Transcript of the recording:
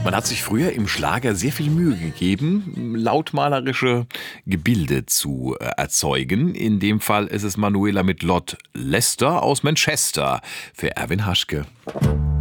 Man hat sich früher im Schlager sehr viel Mühe gegeben, lautmalerische Gebilde zu erzeugen. In dem Fall ist es Manuela mit Lott Lester aus Manchester für Erwin Haschke.